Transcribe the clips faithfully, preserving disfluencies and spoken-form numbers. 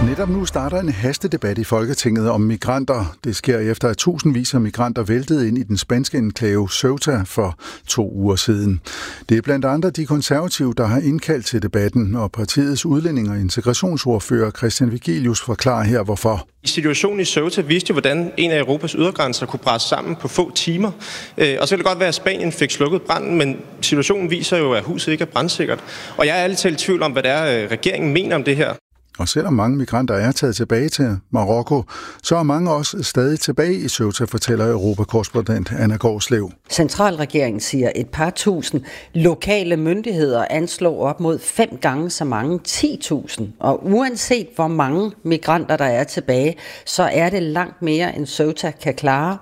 Netop nu starter en hastedebat i Folketinget om migranter. Det sker efter, at tusindvis af migranter væltede ind i den spanske enklave Ceuta for to uger siden. Det er blandt andre de konservative, der har indkaldt til debatten, og partiets udlænding- og integrationsordfører Christian Vigilius forklarer her, hvorfor. Situationen i Ceuta viste jo, hvordan en af Europas ydergrænser kunne brase sammen på få timer. Og så kan det godt være, at Spanien fik slukket branden, men situationen viser jo, at huset ikke er brandsikkert. Og jeg er ærligt talt i tvivl om, hvad det er, regeringen mener om det her. Og selvom mange migranter er taget tilbage til Marokko, så er mange også stadig tilbage i Ceuta, fortæller Europakorrespondent Anna Gårdslev. Centralregeringen siger et par tusind. Lokale myndigheder anslår op mod fem gange så mange, ti tusind. Og uanset hvor mange migranter der er tilbage, så er det langt mere end Ceuta kan klare.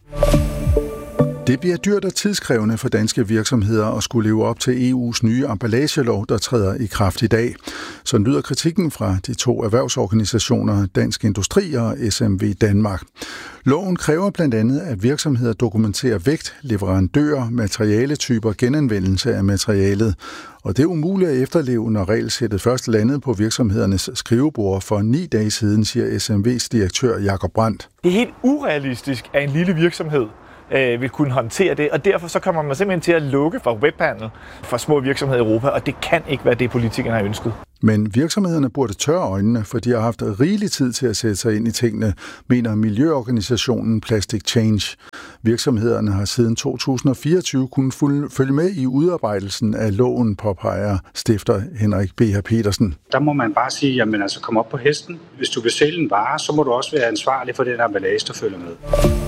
Det bliver dyrt og tidskrævende for danske virksomheder at skulle leve op til E U's nye emballagelov, der træder i kraft i dag. Så lyder kritikken fra de to erhvervsorganisationer, Dansk Industri og S M V Danmark. Loven kræver blandt andet, at virksomheder dokumenterer vægt, leverandører, materialetyper, genanvendelse af materialet. Og det er umuligt at efterleve, når regelsættet først landede på virksomhedernes skrivebord for ni dage siden, siger S M V's direktør Jakob Brandt. Det er helt urealistisk, at en lille virksomhed øh, vil kunne håndtere det, og derfor så kommer man simpelthen til at lukke for webhandel for små virksomheder i Europa, og det kan ikke være det, politikerne har ønsket. Men virksomhederne burde tørre øjnene, for de har haft rigelig tid til at sætte sig ind i tingene, mener miljøorganisationen Plastic Change. Virksomhederne har siden to tusind og fireogtyve kunnet følge med i udarbejdelsen af loven, påpeger stifter Henrik B H Petersen. Der må man bare sige, jamen altså kom op på hesten. Hvis du vil sælge en vare, så må du også være ansvarlig for den emballage, der følger med.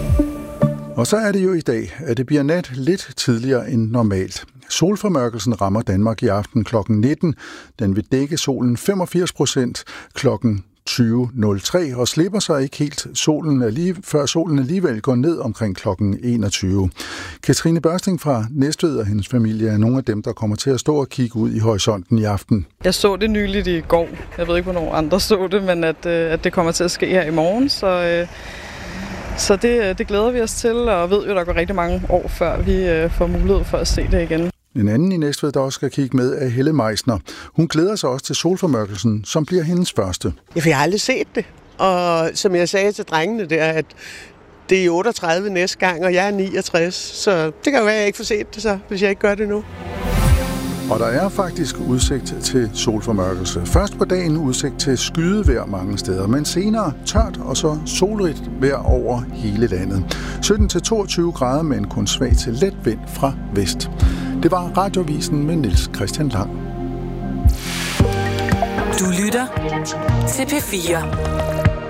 Og så er det jo i dag, at det bliver nat lidt tidligere end normalt. Solformørkelsen rammer Danmark i aften klokken nitten. Den vil dække solen femogfirs procent klokken tyve nul tre og slipper sig ikke helt solen allige, før solen alligevel går ned omkring klokken enogtyve. Katrine Børsting fra Næstved og hendes familie er nogle af dem, der kommer til at stå og kigge ud i horisonten i aften. Jeg så det nyligt i går. Jeg ved ikke, hvornår andre så det, men at, at det kommer til at ske her i morgen, så... Øh Så det, det glæder vi os til, og ved jo, der går rigtig mange år, før vi øh, får mulighed for at se det igen. En anden i Næstved, der også skal kigge med, er Helle Meisner. Hun glæder sig også til solformørkelsen, som bliver hendes første. Jeg har aldrig set det, og som jeg sagde til drengene der, at det er otteogtredive næste gang, og jeg er niogtres, så det kan jo være, at jeg ikke får set det så, hvis jeg ikke gør det nu. Og der er faktisk udsigt til solformørkelse. Først på dagen udsigt til skydevejr mange steder, men senere tørt og så solrigt vejr over hele landet. sytten til toogtyve grader, men kun svag til let vind fra vest. Det var Radiovisen med Niels Christian Lang. Du lytter til P fire.